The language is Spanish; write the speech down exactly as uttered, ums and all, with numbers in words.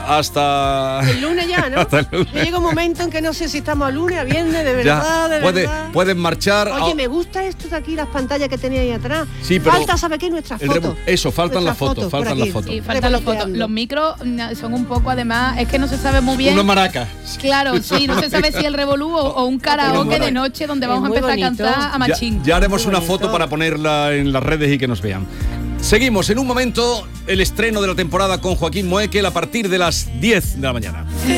hasta... El lunes ya, ¿no? Hasta el lunes. Llega un momento en que no sé si estamos a lunes, a viernes, de verdad, Ya, de puede, verdad. pueden marchar. Oye, a... me gusta esto de aquí, las pantallas que tenía ahí atrás. Sí, pero falta, ¿sabe qué? Nuestras el fotos. remo- Eso, faltan las Nuestras fotos, por faltan aquí. las fotos. Sí, faltan las fotos. Los micros mm, son un poco, además, es que no se sabe muy bien. Una maraca. Claro, sí, no se sabe si el revolú o, o un karaoke de noche donde Es vamos a muy empezar bonito. a cantar a Ya, machín. ya haremos Muy una bonito. foto para ponerla en las redes y que nos vean. Seguimos en un momento el estreno de la temporada con Joaquín Moekel a partir de las diez de la mañana.